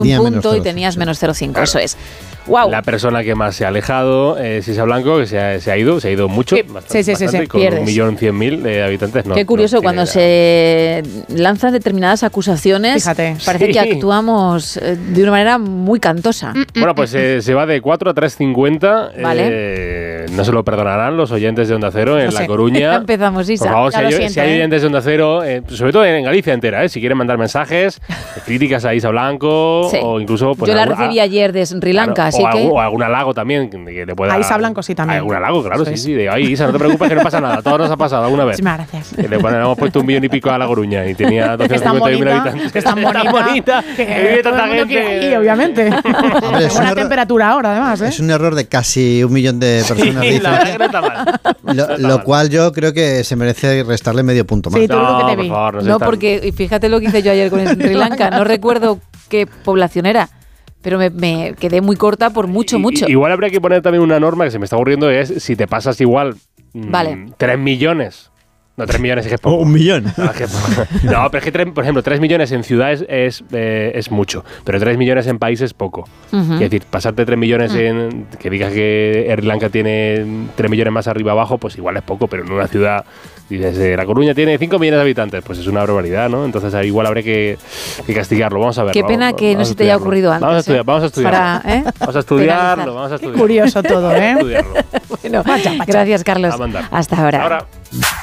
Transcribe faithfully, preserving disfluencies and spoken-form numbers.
un punto y menos tenías sí. menos cero coma cinco, Claro. eso es. Wow. La persona que más se ha alejado es Isa Blanco, que se ha, se ha ido, se ha ido mucho, Sí, bastante, sí, sí, sí, bastante, sí. con Pierdes. un millón cien mil de habitantes. No, Qué curioso, no cuando tiene se lanzan determinadas acusaciones, Fíjate. parece Sí. que actuamos eh, de una manera muy cantosa. Bueno, pues eh, se va de cuatro a tres cincuenta. Vale. Eh, no se lo perdonarán los oyentes de Onda Cero en No La sé. Coruña. Empezamos, Isa. Por favor, Ya si lo hay, siento, si hay ¿eh? oyentes de Onda Cero, eh, sobre todo en Galicia entera, eh, si quieren mandar mensajes, críticas a Isa Blanco Sí. o incluso... Pues, Yo la algún- recibí a- ayer de Sri Lanka, claro, así o, que... algún, o algún halago también que le pueda... A Isa Blanco sí también. Algún halago, claro, Eso sí, es. sí. De, ay, Isa, no te preocupes que no pasa nada, todo nos ha pasado alguna vez. Muchísimas gracias. Que le ponen- hemos puesto un millón y pico a La Coruña y tenía Que es tan doscientos cincuenta mil bonita, habitantes. que es tan Es tan bonita, bonita, que que vive todo tanta el mundo quiere gente. ir, obviamente. Hombre, es un Buena error- temperatura ahora, además, ¿eh? Es un error de casi un millón de personas de Sí, la verdad que diferencia, no está mal. lo, No está lo mal. cual yo creo que se merece restarle medio punto más. Sí, tú No, lo que te por vi. favor, no, No, está- porque y fíjate lo que hice yo ayer con Sri Lanka. No recuerdo qué población era, pero me, me quedé muy corta por mucho, I- mucho. Igual habría que poner también una norma que se me está ocurriendo, es si te pasas igual mm, Vale. tres millones. No, tres millones es que es Oh, poco. un millón. No, es que es poco. No, pero es que, tres- por ejemplo, tres millones en ciudades es, eh, es mucho, pero tres millones en países es poco. Ujú. Es decir, pasarte tres millones en... Que digas que Sri Lanka tiene tres millones más arriba abajo, pues igual es poco, pero en una ciudad... Dices, eh, La Coruña tiene cinco millones de habitantes, pues es una barbaridad, ¿no? Entonces ahí igual habría que, que castigarlo. Vamos a ver. Qué pena que no se te haya ocurrido antes. Vamos a estudiar, ¿eh? vamos a estudiarlo. Para, ¿eh? Vamos a estudiarlo, penalizar. vamos a Qué estudiarlo. curioso todo, Vamos a ¿eh? estudiarlo. Bueno, gracias, Carlos. A mandar. Hasta ahora. Ahora.